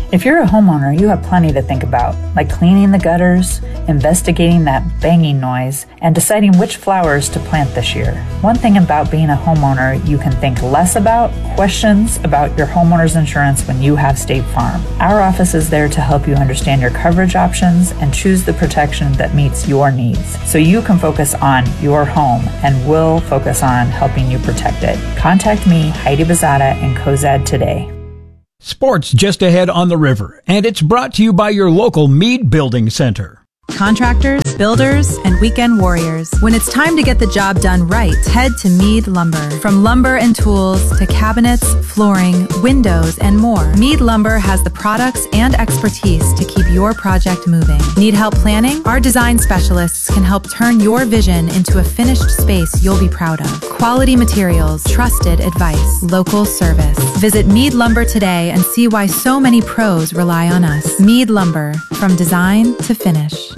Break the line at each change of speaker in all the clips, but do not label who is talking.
If you're a homeowner, you have plenty to think about, like cleaning the gutters, investigating that banging noise, and deciding which flowers to plant this year. One thing about being a homeowner you can think less about: questions about your homeowner's insurance when you have State Farm. Our office is there to help you understand your coverage options and choose the protection that meets your needs, so you can focus on your home, and we'll focus on helping you protect it. Contact me, Heidi Bazada, and Cozad today.
Sports just ahead on the river, and it's brought to you by your local Mead Building Center.
Contractors, builders, and weekend warriors. When it's time to get the job done right, head to Mead Lumber. From lumber and tools to cabinets, flooring, windows, and more, Mead Lumber has the products and expertise to keep your project moving. Need help planning? Our design specialists can help turn your vision into a finished space you'll be proud of. Quality materials, trusted advice, local service. Visit Mead Lumber today and see why so many pros rely on us. Mead Lumber, from design to finish.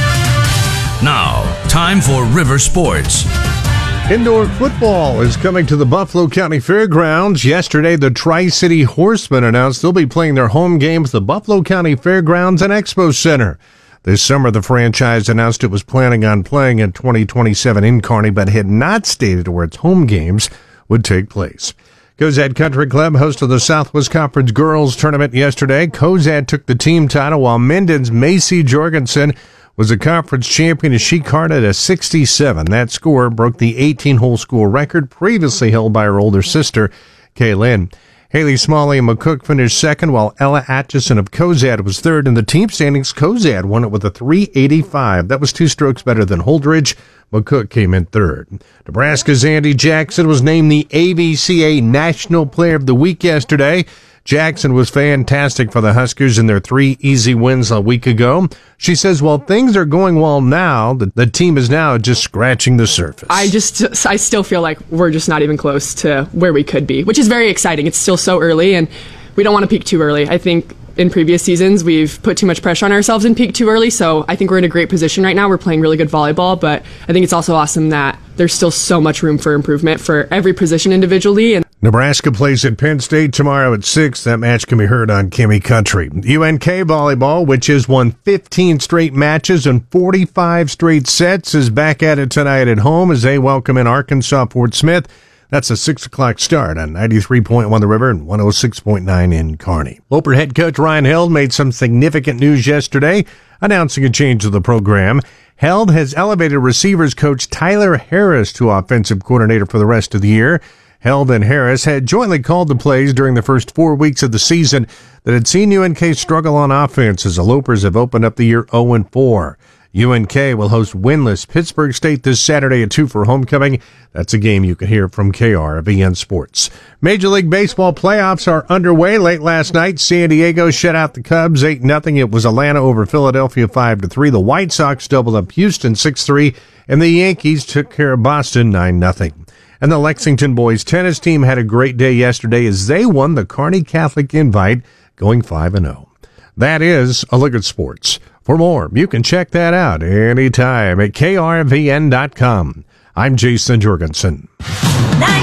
Now, time for River Sports.
Indoor football is coming to the Buffalo County Fairgrounds. Yesterday, the Tri-City Horsemen announced they'll be playing their home games at the Buffalo County Fairgrounds and Expo Center. This summer, the franchise announced it was planning on playing in 2027 in Kearney, but had not stated where its home games would take place. Cozad Country Club hosted the Southwest Conference Girls Tournament yesterday. Cozad took the team title, while Minden's Macy Jorgensen was a conference champion as she carded a 67. That score broke the 18-hole school record previously held by her older sister, Kaylin. Haley Smalley and McCook finished second, while Ella Atchison of Cozad was third. In the team standings, Cozad won it with a 385. That was 2 strokes better than Holdridge. McCook came in third. Nebraska's Andy Jackson was named the AVCA National Player of the Week yesterday. Jackson was fantastic for the Huskers in their 3 easy wins a week ago. She says, while things are going well now, the team is now just scratching the surface.
I still feel like we're just not even close to where we could be, which is very exciting. It's still so early, and we don't want to peak too early. I think in previous seasons, we've put too much pressure on ourselves and peaked too early, so I think we're in a great position right now. We're playing really good volleyball, but I think it's also awesome that there's still so much room for improvement for every position individually. And
Nebraska plays at Penn State tomorrow at 6. That match can be heard on Kimmy Country. UNK volleyball, which has won 15 straight matches and 45 straight sets, is back at it tonight at home as they welcome in Arkansas Fort Smith. That's a 6 o'clock start on 93.1 The River and 106.9 in Kearney. Loper head coach Ryan Held made some significant news yesterday, announcing a change to the program. Held has elevated receivers coach Tyler Harris to offensive coordinator for the rest of the year. Held and Harris had jointly called the plays during the first 4 weeks of the season that had seen UNK struggle on offense as the Lopers have opened up the year 0-4. UNK will host winless Pittsburgh State this Saturday at 2 for homecoming. That's a game you can hear from KRVN Sports. Major League Baseball playoffs are underway. Late last night, San Diego shut out the Cubs 8-0. It was Atlanta over Philadelphia 5-3. The White Sox doubled up Houston 6-3, and the Yankees took care of Boston 9-0. And the Lexington boys tennis team had a great day yesterday as they won the Kearney Catholic Invite, going 5-0. That is a look at sports. For more, you can check that out anytime at krvn.com. I'm Jason Jorgensen.